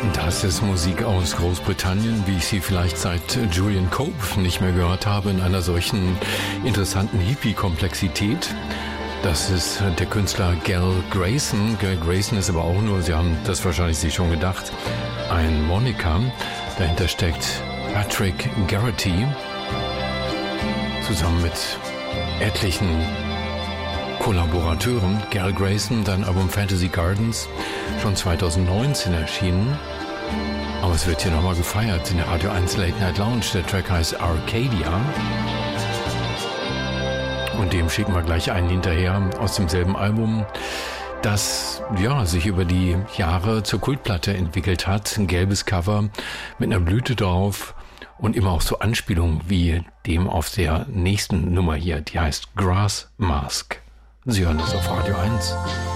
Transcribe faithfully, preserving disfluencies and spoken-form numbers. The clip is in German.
Das ist Musik aus Großbritannien, wie ich sie vielleicht seit Julian Cope nicht mehr gehört habe, in einer solchen interessanten Hippie-Komplexität. Das ist der Künstler Gal Grayson. Gal Grayson ist aber auch nur, Sie haben das wahrscheinlich sich schon gedacht, ein Moniker. Dahinter steckt Patrick Garrity, zusammen mit etlichen Kollaborateuren. Gal Grayson, sein Album Fantasy Gardens, schon zweitausendneunzehn erschienen. Aber es wird hier nochmal gefeiert in der Radio eins Late Night Lounge. Der Track heißt Arcadia. Und dem schicken wir gleich einen hinterher aus demselben Album, das ja sich über die Jahre zur Kultplatte entwickelt hat. Ein gelbes Cover mit einer Blüte drauf und immer auch so Anspielungen wie dem auf der nächsten Nummer hier. Die heißt Grass Mask. Sie hören das auf Radio eins.